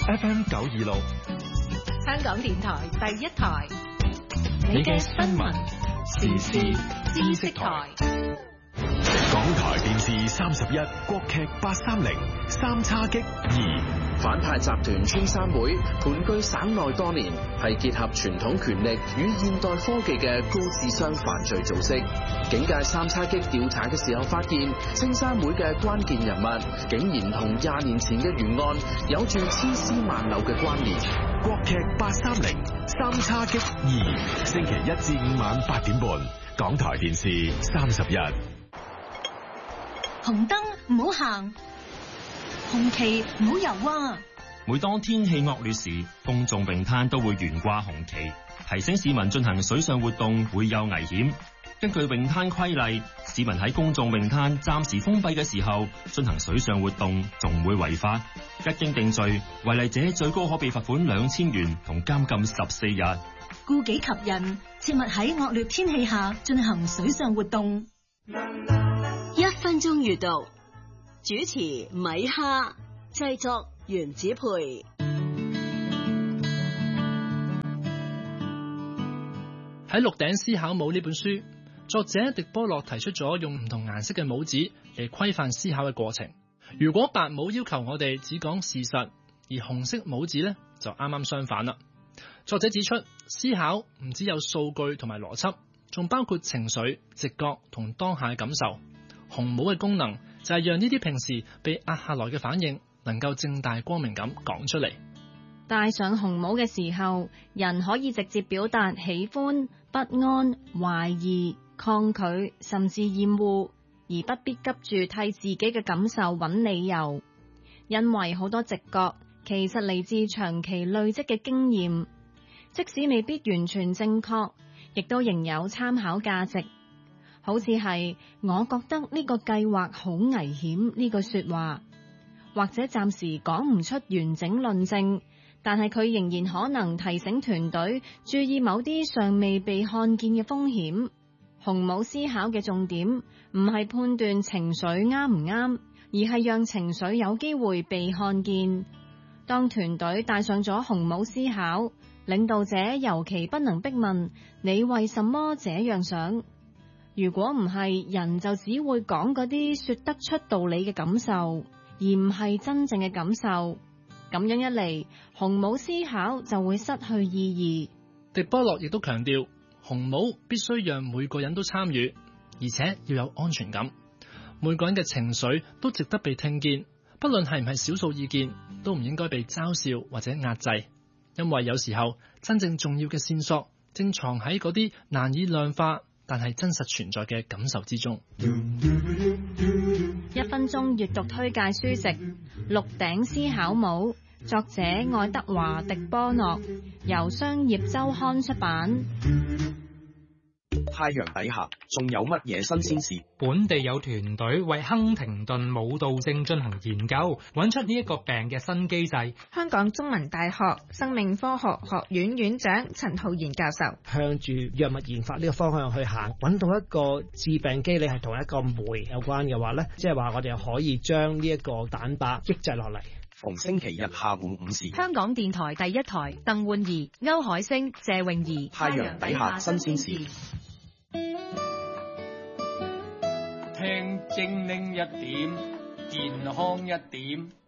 FM 926， 香港電台第一台，你嘅新聞時事知識台。 港台電視31國劇830三叉戟2。 反派集團穿山會盤踞省內多年，係結合傳統權力與現代科技嘅高智商犯罪組織。警界三叉戟調查嘅時候發現，青山會嘅關鍵人物竟然同20年前嘅懸案有住千絲萬縷嘅關聯。 國劇830三叉戟2，星期1至5晚8點半，港台電視31。 紅燈唔好行，紅旗唔好游啊！ 每當天氣惡劣時，公眾泳灘都會懸掛紅旗，提醒市民進行水上活動會有危險。根據泳灘規例，市民喺公眾泳灘暫時封閉嘅時候進行水上活動，仲會違法。一經定罪，違例者最高可被罰款2000元同監禁14日。 顧己及人，切勿喺惡劣天氣下進行水上活動。 1分鐘閱讀，主持米哈，製作袁子培。 喺《鹿鼎思考帽》呢本書，作者狄波洛提出咗用唔同顏色嘅帽子嚟規範思考嘅過程。如果白帽要求我哋只講事實，而紅色帽子呢就啱啱相反啦。作者指出，思考唔只有數據同埋邏輯，仲包括情緒、直覺同當下嘅感受。紅帽嘅功能就係讓呢啲平時被壓下來嘅反應，能夠正大光明咁講出嚟。 戴上紅帽嘅時候，人可以直接表達喜歡、不安、懷疑、抗拒，甚至厭惡，而不必急住替自己嘅感受揾理由。因為好多直覺其實嚟自長期累積嘅經驗，即使未必完全正確，亦都仍有參考價值。好似係我覺得呢個計劃好危險呢句說話，或者暫時講唔出完整論證，但係佢仍然可能提醒團隊注意某啲尚未被看見嘅風險。紅帽思考嘅重點唔係判斷情緒啱唔啱，而係讓情緒有機會被看見。當團隊戴上咗紅帽思考，領導者尤其不能逼問你為什麼這樣想。如果唔係，人就只會講嗰啲說得出道理嘅感受，而唔係真正嘅感受。咁樣一嚟，紅帽思考就會失去意義。 狄波洛亦都強調，紅帽必須讓每個人都參與，而且要有安全感。每個人嘅情緒都值得被聽見，不論係唔係少數意見，都唔應該被嘲笑或者壓制。因為有時候真正重要嘅線索正藏喺嗰啲難以量化但係真實存在嘅感受之中。 1分鐘閱讀推介書籍《鹿鼎思考帽》，作者愛德華·狄波諾，由商業週刊出版。 太陽底下仲有乜嘢新鮮事？ 本地有團隊為亨廷頓舞蹈症進行研究，揾出呢一個病嘅新機制。 香港中文大學生命科學學院院長陳浩然教授向住藥物研發呢個方向去行，揾到一個致病機理係同一個酶有關嘅話呢，即係話我哋可以將呢一個蛋白抑制落嚟。 逢星期日下午5時， 香港電台第一台，鄧煥儀、歐海星、謝詠儀， 太陽底下新鮮事。 聽精靈一點，健康一點。